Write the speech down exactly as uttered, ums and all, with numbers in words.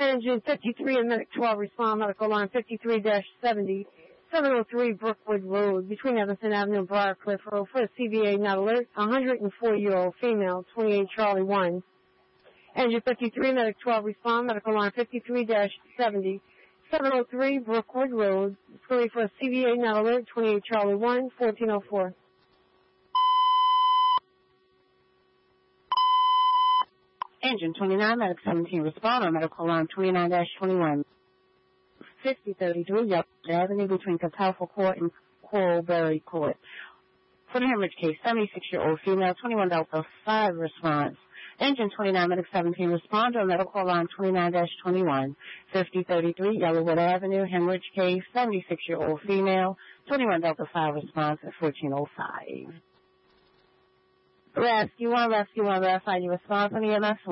Engine fifty-three and Medic twelve respond medical line fifty-three dash seventy, seven oh three Brookwood Road, between Evanston Avenue and Briarcliff Road, for a C V A not alert, one hundred four-year-old female, twenty-eight Charlie one. Engine fifty-three, Medic twelve respond medical line fifty-three dash seventy, seven oh three Brookwood Road, screening for a C V A not alert, twenty-eight Charlie one, fourteen oh four. Engine twenty-nine, Medic seventeen, respond on medical line twenty-nine dash twenty-one, fifty thirty-three Yellow Avenue, between Catalpa Court and Coralberry Court. For the hemorrhage case, seventy-six-year-old female, twenty-one Delta five response. Engine twenty-nine, Medic seventeen, respond on medical line twenty-nine dash twenty-one, fifty thirty-three Yellowwood Avenue, hemorrhage case, seventy-six-year-old female, twenty-one Delta five response at fourteen oh five. Rescue one, Rescue one, verify your response on E M S